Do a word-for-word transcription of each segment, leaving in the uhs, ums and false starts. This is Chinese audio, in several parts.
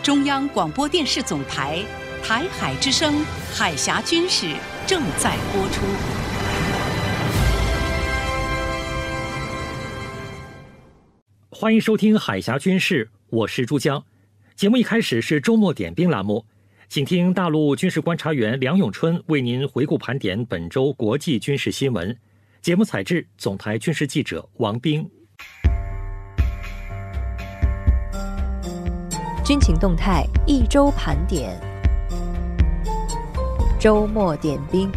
中央广播电视总台台海之声海峡军事正在播出。 欢迎收听海峡军事，我是朱江。节目一开始是周末点兵栏目，请听大陆军事观察员梁永春为您回顾盘点本周国际军事新闻。节目采制总台军事记者王斌。 军情动态一周盘点，周末点兵。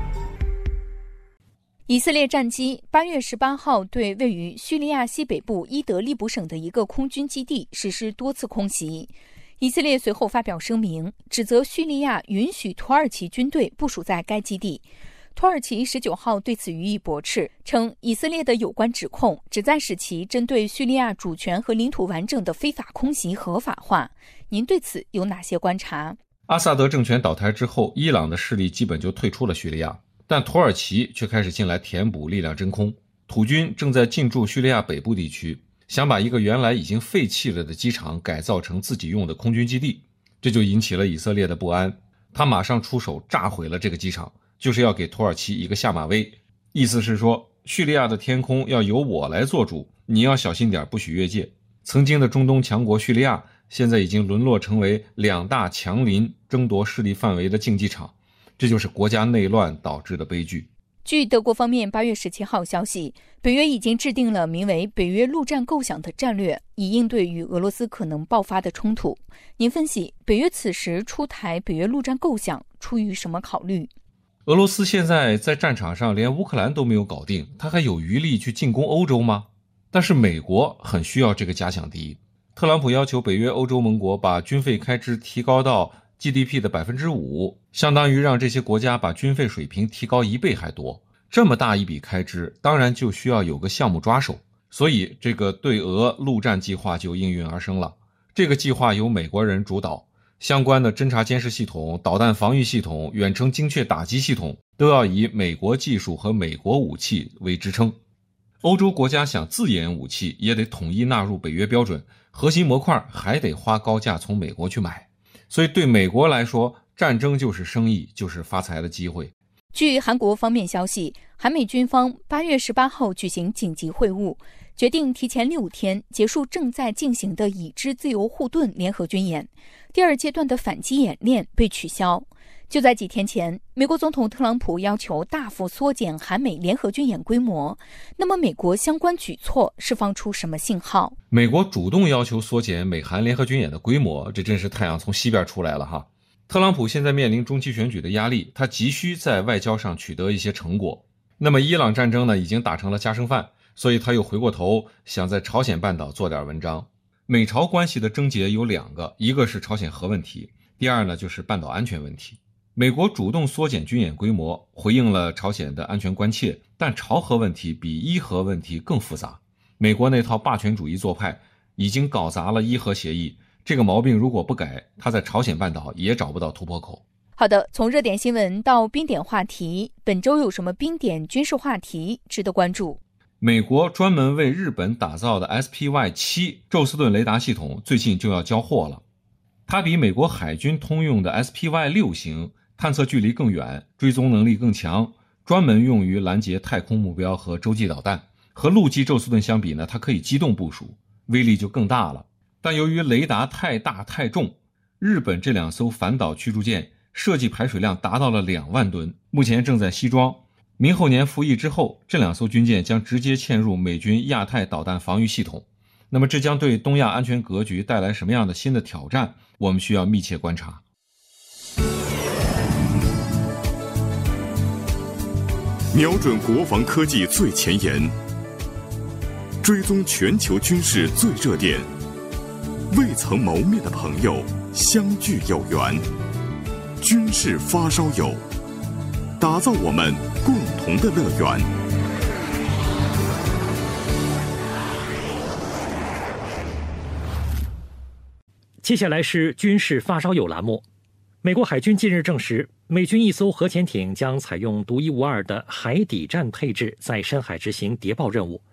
以色列战机八月十八号对位于叙利亚西北部伊德利卜省的一个空军基地实施多次空袭。以色列随后发表声明，指责叙利亚允许土耳其军队部署在该基地。土耳其十九号对此予以驳斥，称以色列的有关指控旨在使其针对叙利亚主权和领土完整的非法空袭合法化。您对此有哪些观察？ 阿萨德政权倒台之后，伊朗的势力基本就退出了叙利亚，但土耳其却开始进来填补力量真空。土军正在进驻叙利亚北部地区，想把一个原来已经废弃了的机场改造成自己用的空军基地，这就引起了以色列的不安。他马上出手炸毁了这个机场，就是要给土耳其一个下马威，意思是说叙利亚的天空要由我来做主，你要小心点，不许越界。曾经的中东强国叙利亚现在已经沦落成为两大强邻争夺势力范围的竞技场，这就是国家内乱导致的悲剧。 据德国方面八月十七号消息，北约已经制定了名为北约陆战构想的战略，以应对与俄罗斯可能爆发的冲突。您分析北约此时出台北约陆战构想出于什么考虑？ 俄罗斯现在在战场上连乌克兰都没有搞定，他还有余力去进攻欧洲吗？但是美国很需要这个假想敌。特朗普要求北约欧洲盟国把军费开支提高到 G D P 的 百分之五， 相当于让这些国家把军费水平提高一倍还多。这么大一笔开支，当然就需要有个项目抓手，所以这个对俄陆战计划就应运而生了。这个计划由美国人主导，相关的侦察监视系统、导弹防御系统、远程精确打击系统都要以美国技术和美国武器为支撑。欧洲国家想自研武器也得统一纳入北约标准，核心模块还得花高价从美国去买。所以对美国来说，战争就是生意，就是发财的机会。 据韩国方面消息，韩美军方八月十八号举行紧急会晤，决定提前六天结束正在进行的已知自由护盾联合军演，第二阶段的反击演练被取消。就在几天前，美国总统特朗普要求大幅缩减韩美联合军演规模。那么美国相关举措释放出什么信号？ 美国主动要求缩减美韩联合军演的规模，这真是太阳从西边出来了哈。特朗普现在面临中期选举的压力，他急需在外交上取得一些成果。那么伊朗战争呢，已经打成了家常饭，所以他又回过头想在朝鲜半岛做点文章。美朝关系的症结有两个，一个是朝鲜核问题，第二呢就是半岛安全问题。美国主动缩减军演规模，回应了朝鲜的安全关切，但朝核问题比伊核问题更复杂。美国那套霸权主义做派已经搞砸了伊核协议，这个毛病如果不改，他在朝鲜半岛也找不到突破口。 好的，从热点新闻到冰点话题，本周有什么冰点军事话题值得关注？ 美国专门为日本打造的 S P Y 七 宙斯盾雷达系统最近就要交货了。它比美国海军通用的 S P Y 六 型探测距离更远，追踪能力更强，专门用于拦截太空目标和洲际导弹。和陆基宙斯盾相比呢，它可以机动部署，威力就更大了。但由于雷达太大太重，日本这两艘反导驱逐舰设计排水量达到了两万吨，目前正在西装。明后年服役之后，这两艘军舰将直接嵌入美军亚太导弹防御系统。那么这将对东亚安全格局带来什么样的新的挑战？我们需要密切观察。 瞄准国防科技最前沿，追踪全球军事最热点，未曾谋面的朋友相聚有缘，军事发烧友，打造我们共同的乐园。 接下来是军事发烧友栏目。美国海军近日证实，美军一艘核潜艇将采用独一无二的海底战配置，在深海执行谍报任务。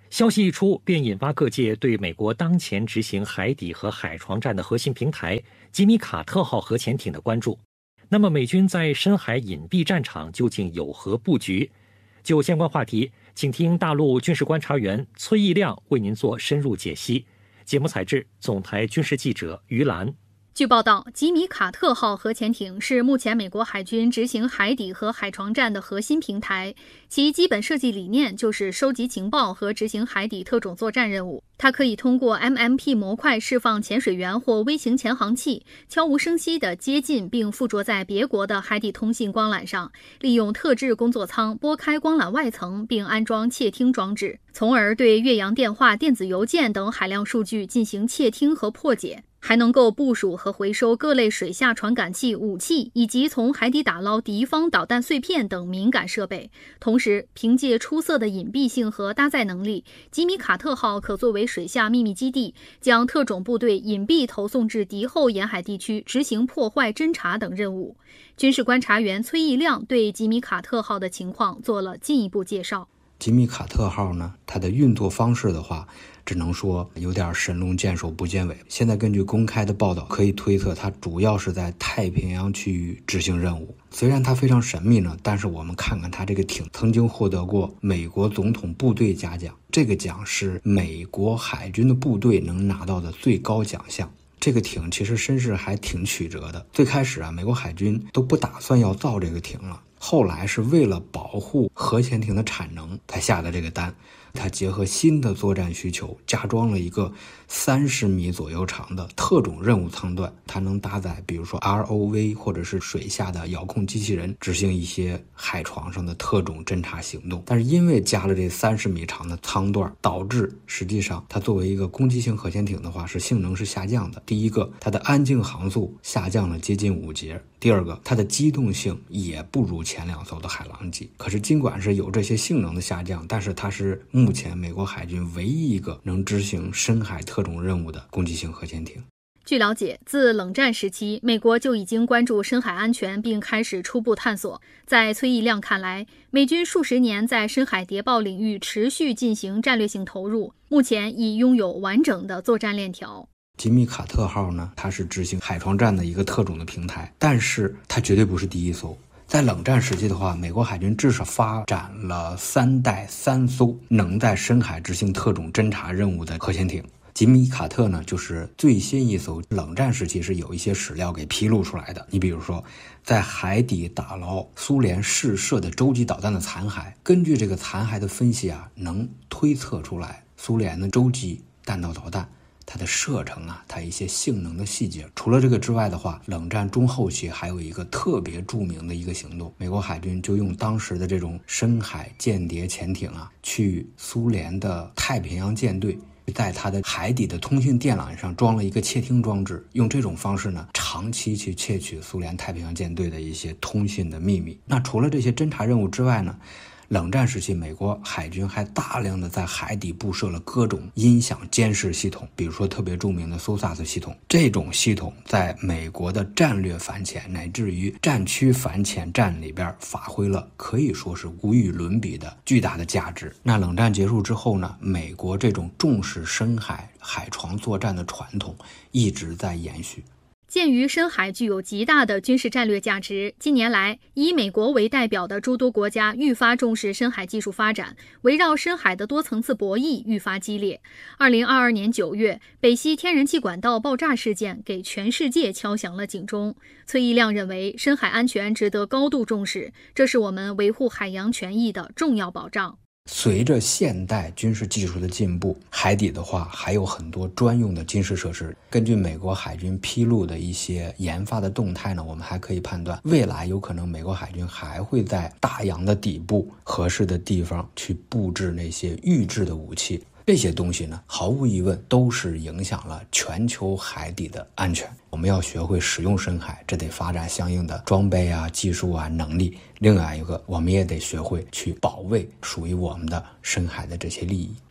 消息一出，便引发各界对美国当前执行海底和海床战的核心平台吉米卡特号核潜艇的关注。那么，美军在深海隐蔽战场究竟有何布局？就相关话题，请听大陆军事观察员崔义亮为您做深入解析。节目采制总台军事记者于兰。 据报道，吉米卡特号核潜艇是目前美国海军执行海底和海床战的核心平台，其基本设计理念就是收集情报和执行海底特种作战任务。它可以通过 M M P 模块释放潜水员或微型潜航器，悄无声息地接近并附着在别国的海底通信光缆上，利用特制工作舱拨开光缆外层并安装窃听装置，从而对越洋电话、电子邮件等海量数据进行窃听和破解。还能够部署和回收各类水下传感器、武器，以及从海底打捞敌方导弹碎片等敏感设备。同时，凭借出色的隐蔽性和搭载能力，吉米卡特号可作为水下秘密基地，将特种部队隐蔽投送至敌后沿海地区执行破坏、侦察等任务。军事观察员崔义亮对吉米卡特号的情况做了进一步介绍。 吉米卡特号呢，它的运作方式的话，只能说有点神龙见首不见尾。现在根据公开的报道，可以推测它主要是在太平洋区域执行任务。虽然它非常神秘呢，但是我们看看它这个艇曾经获得过美国总统部队嘉奖，这个奖是美国海军的部队能拿到的最高奖项。这个艇其实身世还挺曲折的。最开始啊，美国海军都不打算要造这个艇了，后来是为了保护核潜艇的产能才下的这个单。它结合新的作战需求，加装了一个三十米左右长的特种任务舱段，它能搭载比如说 R O V 或者是水下的遥控机器人，执行一些海床上的特种侦察行动。但是因为加了这三十米长的舱段，导致实际上它作为一个攻击型核潜艇的话，是性能是下降的。第一个，它的安静航速下降了接近五节；第二个，它的机动性也不如前两艘的海狼级。可是尽管是有这些性能的下降，但是它是目前美国海军唯一一个能执行深海特种任务的攻击型核潜艇。 据了解，自冷战时期，美国就已经关注深海安全，并开始初步探索。在崔义亮看来，美军数十年在深海谍报领域持续进行战略性投入，目前已拥有完整的作战链条。 吉米卡特号呢，它是执行海床战的一个特种的平台，但是它绝对不是第一艘。在冷战时期的话，美国海军至少发展了三代三艘能在深海执行特种侦察任务的核潜艇。吉米卡特呢，就是最新一艘。冷战时期是有一些史料给披露出来的。你比如说，在海底打捞苏联试射的洲际导弹的残骸，根据这个残骸的分析啊，能推测出来苏联的洲际弹道导弹它的射程啊，它一些性能的细节。除了这个之外的话，冷战中后期还有一个特别著名的一个行动，美国海军就用当时的这种深海间谍潜艇啊，去苏联的太平洋舰队在它的海底的通信电缆上装了一个窃听装置，用这种方式呢，长期去窃取苏联太平洋舰队的一些通信的秘密。那除了这些侦察任务之外呢，冷战时期，美国海军还大量的在海底布设了各种音响监视系统，比如说特别著名的 S O S A S 系统。这种系统在美国的战略反潜乃至于战区反潜战里边发挥了可以说是无与伦比的巨大的价值。那冷战结束之后呢，美国这种重视深海海床作战的传统一直在延续。 鉴于深海具有极大的军事战略价值，近年来以美国为代表的诸多国家愈发重视深海技术发展，围绕深海的多层次博弈愈发激烈。二零二二年九月，北溪天然气管道爆炸事件给全世界敲响了警钟。崔义亮认为，深海安全值得高度重视，这是我们维护海洋权益的重要保障。 随着现代军事技术的进步，海底的话还有很多专用的军事设施。根据美国海军披露的一些研发的动态呢，我们还可以判断，未来有可能美国海军还会在大洋的底部合适的地方去布置那些预制的武器。这些东西呢，毫无疑问都是影响了全球海底的安全。我们要学会使用深海，这得发展相应的装备啊、技术啊、能力。另外一个，我们也得学会去保卫属于我们的深海的这些利益。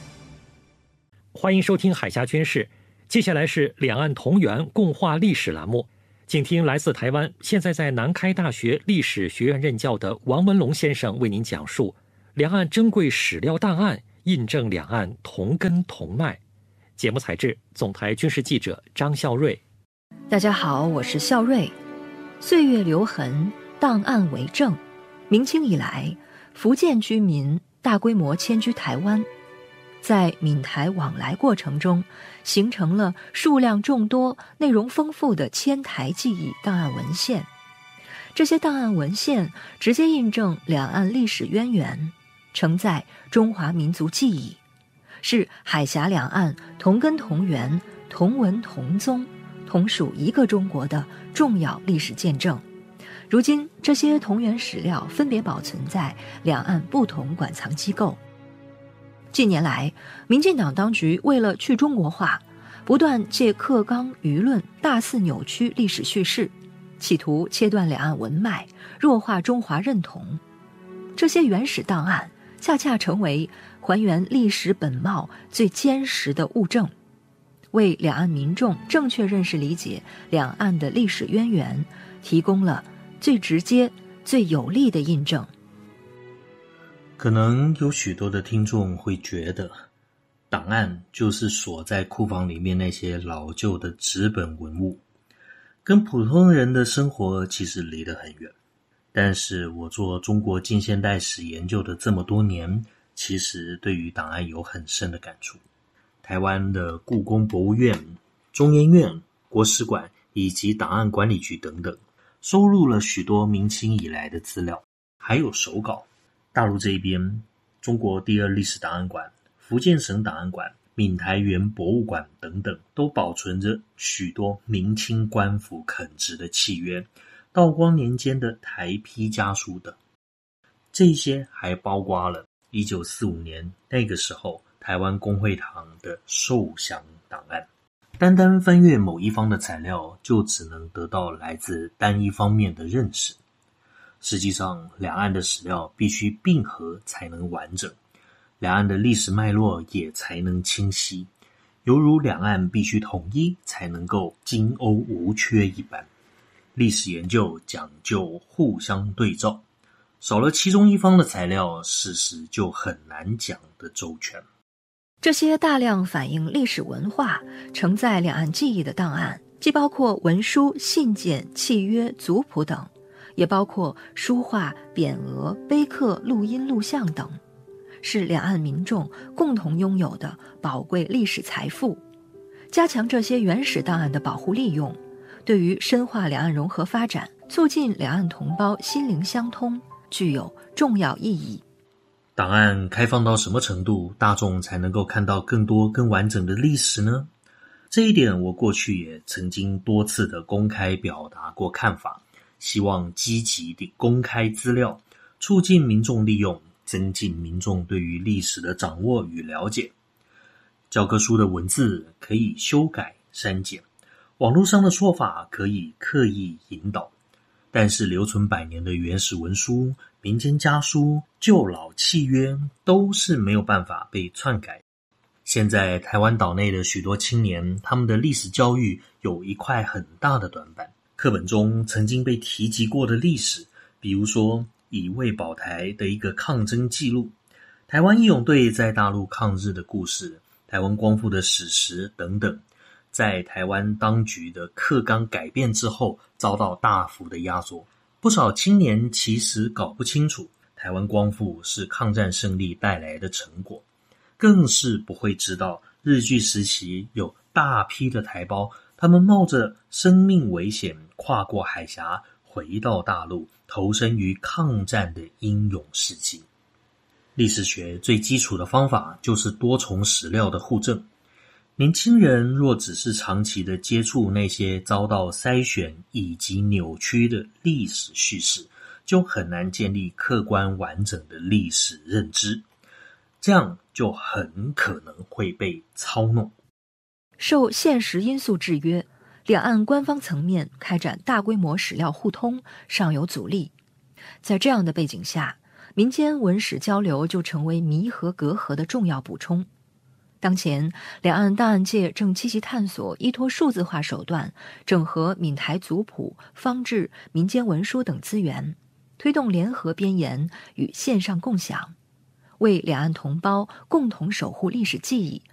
欢迎收听海峡军事，接下来是两岸同源共话历史栏目。 请听来自台湾，现在在南开大学历史学院任教的王文龙先生为您讲述两岸珍贵史料档案，印证两岸同根同脉。节目采制总台军事记者张孝瑞。 大家好，我是孝瑞。岁月留痕，档案为证。明清以来，福建居民大规模迁居台湾，在闽台往来过程中，形成了数量众多、内容丰富的迁台记忆档案文献。这些档案文献直接印证两岸历史渊源，承载中华民族记忆，是海峡两岸同根同源、同文同宗、同属一个中国的重要历史见证。如今，这些同源史料分别保存在两岸不同馆藏机构。近年来，民进党当局为了去中国化，不断借课纲舆论大肆扭曲历史叙事，企图切断两岸文脉，弱化中华认同。这些原始档案恰恰成为还原历史本貌最坚实的物证，为两岸民众正确认识理解两岸的历史渊源提供了最直接、最有力的印证。 可能有许多的听众会觉得，档案就是锁在库房里面那些老旧的纸本文物，跟普通人的生活其实离得很远。但是我做中国近现代史研究的这么多年，其实对于档案有很深的感触。台湾的故宫博物院、中研院、国史馆以及档案管理局等等，收录了许多明清以来的资料，还有手稿。大陆这一边，中国第二历史档案馆、福建省档案馆、闽台园博物馆等等，都保存着许多明清官府垦殖的契约、道光年间的台批家书等。这些还包括了一九四五年那个时候台湾公会堂的受降档案。单单翻阅某一方的材料，就只能得到来自单一方面的认识。实际上，两岸的史料必须并合才能完整，两岸的历史脉络也才能清晰，犹如两岸必须统一才能够金瓯无缺一般。历史研究讲究互相对照，少了其中一方的材料，事实就很难讲得周全。 这些大量反映历史文化、承载两岸记忆的档案，既包括文书、信件、契约、族谱等，也包括书画、匾额、碑刻、录音、录像等，是两岸民众共同拥有的宝贵历史财富。加强这些原始档案的保护利用，对于深化两岸融合发展、促进两岸同胞心灵相通，具有重要意义。 档案开放到什么程度，大众才能够看到更多更完整的历史呢？这一点我过去也曾经多次的公开表达过看法，希望积极地公开资料，促进民众利用，增进民众对于历史的掌握与了解。教科书的文字可以修改删减，网络上的说法可以刻意引导，但是留存百年的原始文书、民间家书、旧老契约都是没有办法被篡改。现在台湾岛内的许多青年，他们的历史教育有一块很大的短板。课本中曾经被提及过的历史，比如说以卫保台的一个抗争记录、台湾义勇队在大陆抗日的故事、台湾光复的史实等等，在台湾当局的课纲改变之后，遭到大幅的压缩。不少青年其实搞不清楚台湾光复是抗战胜利带来的成果，更是不会知道日据时期有大批的台胞，他们冒着生命危险跨过海峡回到大陆，投身于抗战的英勇事迹。历史学最基础的方法就是多重史料的互证。年轻人若只是长期的接触那些遭到筛选以及扭曲的历史叙事，就很难建立客观完整的历史认知，这样就很可能会被操弄。 受现实因素制约，两岸官方层面开展大规模史料互通尚有阻力。在这样的背景下，民间文史交流就成为弥合隔阂的重要补充。 当前，两岸档案界正积极探索依托数字化手段，整合闽台族谱、方志、民间文书等资源，推动联合编研与线上共享，为两岸同胞共同守护历史记忆